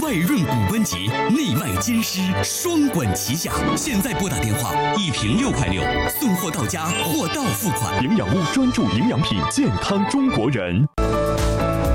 外润骨关节、内外兼施，双管齐下。现在拨打电话，1瓶6块6，送货到家，货到付款。 营养屋专注营养品，健康中国人。